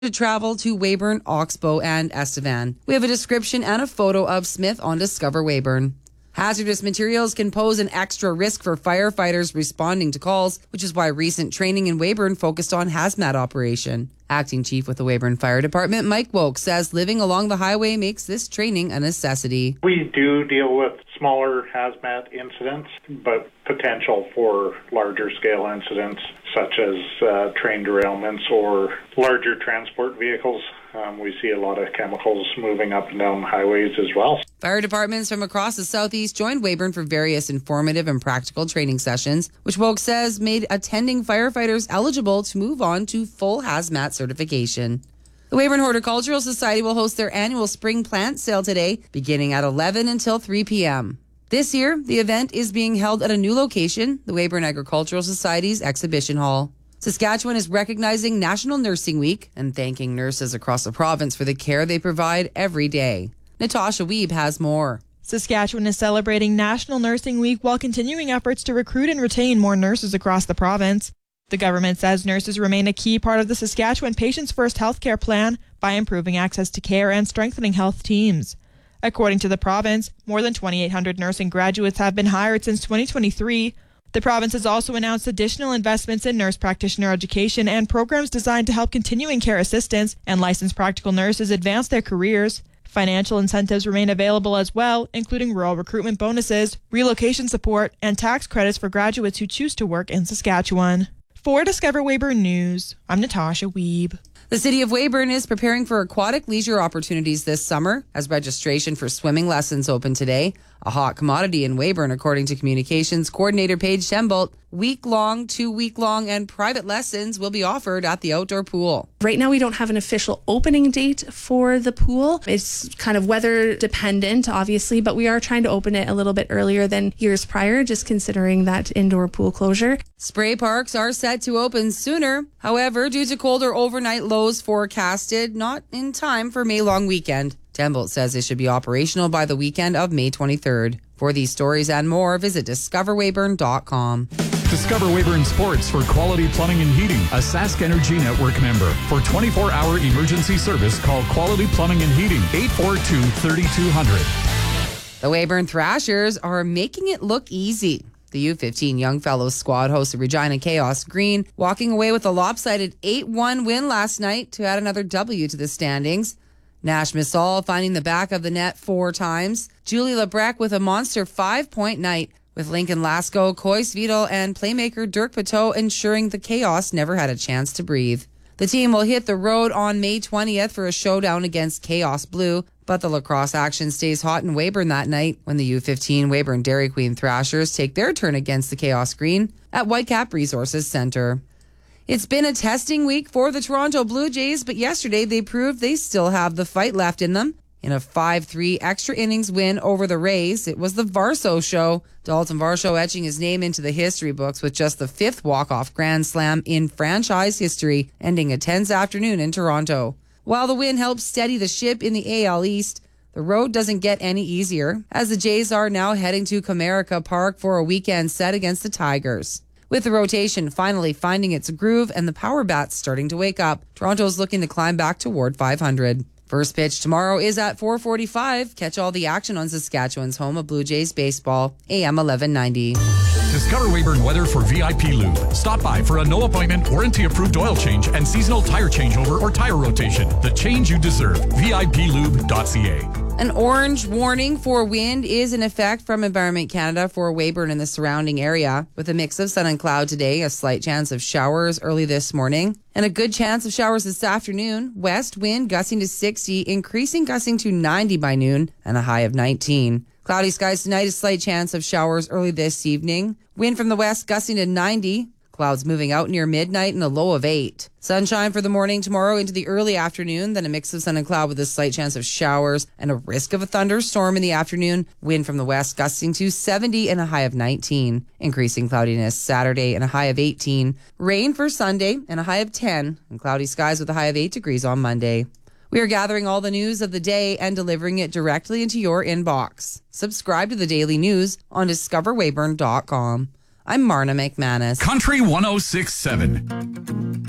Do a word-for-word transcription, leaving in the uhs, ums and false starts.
to travel to Weyburn, Oxbow, and Estevan. We have a description and a photo of Smith on Discover Weyburn. Hazardous materials can pose an extra risk for firefighters responding to calls, which is why recent training in Weyburn focused on hazmat operation. Acting Chief with the Weyburn Fire Department, Mike Woke, says living along the highway makes this training a necessity. We do deal with smaller hazmat incidents, but potential for larger scale incidents such as uh, train derailments or larger transport vehicles. Um, we see a lot of chemicals moving up and down highways as well. Fire departments from across the southeast joined Weyburn for various informative and practical training sessions, which Woke says made attending firefighters eligible to move on to full hazmat certification. The Weyburn Horticultural Society will host their annual spring plant sale today, beginning at eleven until three p.m. This year, the event is being held at a new location, the Weyburn Agricultural Society's exhibition hall. Saskatchewan is recognizing National Nursing Week and thanking nurses across the province for the care they provide every day. Natasha Wiebe has more. Saskatchewan is celebrating National Nursing Week while continuing efforts to recruit and retain more nurses across the province. The government says nurses remain a key part of the Saskatchewan Patients First healthcare plan by improving access to care and strengthening health teams. According to the province, more than twenty-eight hundred nursing graduates have been hired since twenty twenty-three. The province has also announced additional investments in nurse practitioner education and programs designed to help continuing care assistants and licensed practical nurses advance their careers. Financial incentives remain available as well, including rural recruitment bonuses, relocation support, and tax credits for graduates who choose to work in Saskatchewan. For Discover Weyburn News, I'm Natasha Wiebe. The City of Weyburn is preparing for aquatic leisure opportunities this summer as registration for swimming lessons open today. A hot commodity in Weyburn, according to Communications Coordinator Paige Tembolt. Week-long, two-week-long, and private lessons will be offered at the outdoor pool. Right now, we don't have an official opening date for the pool. It's kind of weather dependent, obviously, but we are trying to open it a little bit earlier than years prior, just considering that indoor pool closure. Spray parks are set to open sooner. However, due to colder overnight lows forecasted, not in time for May long weekend. Tembolt says it should be operational by the weekend of May twenty-third. For these stories and more, visit discover weyburn dot com. Discover Weyburn Sports for Quality Plumbing and Heating, a Sask Energy Network member. For twenty-four hour emergency service, call Quality Plumbing and Heating, eight four two, three two zero zero. The Weyburn Thrashers are making it look easy. The U fifteen Young Fellows squad hosted Regina Chaos Green, walking away with a lopsided eight one win last night to add another W to the standings. Nash Missal finding the back of the net four times. Julie Lebrec with a monster five-point night, with Lincoln Lasco, Coy Svidal, and playmaker Dirk Pateau ensuring the Chaos never had a chance to breathe. The team will hit the road on May twentieth for a showdown against Chaos Blue, but the lacrosse action stays hot in Weyburn that night when the U fifteen Weyburn Dairy Queen Thrashers take their turn against the Chaos Green at Whitecap Resources Centre. It's been a testing week for the Toronto Blue Jays, but yesterday they proved they still have the fight left in them. In a five three extra innings win over the Rays, it was the Varso show. Dalton Varsho etching his name into the history books with just the fifth walk-off grand slam in franchise history, ending a tense afternoon in Toronto. While the win helps steady the ship in the A L East, the road doesn't get any easier, as the Jays are now heading to Comerica Park for a weekend set against the Tigers. With the rotation finally finding its groove and the power bats starting to wake up, Toronto's looking to climb back toward five hundred. First pitch tomorrow is at four forty-five. Catch all the action on Saskatchewan's home of Blue Jays baseball, A M eleven ninety. Discover Weyburn weather for V I P Lube. Stop by for a no-appointment, warranty-approved oil change and seasonal tire changeover or tire rotation. The change you deserve. V I P lube dot C A. An orange warning for wind is in effect from Environment Canada for Weyburn and the surrounding area, with a mix of sun and cloud today, a slight chance of showers early this morning, and a good chance of showers this afternoon. West wind gusting to sixty, increasing gusting to ninety by noon, and a high of nineteen. Cloudy skies tonight, a slight chance of showers early this evening. Wind from the west gusting to ninety. Clouds moving out near midnight and a low of eight. Sunshine for the morning tomorrow into the early afternoon, then a mix of sun and cloud with a slight chance of showers and a risk of a thunderstorm in the afternoon. Wind from the west gusting to seventy and a high of nineteen. Increasing cloudiness Saturday and a high of eighteen. Rain for Sunday and a high of ten. And cloudy skies with a high of eight degrees on Monday. We are gathering all the news of the day and delivering it directly into your inbox. Subscribe to the daily news on discover weyburn dot com. I'm Marna McManus. Country one oh six point seven.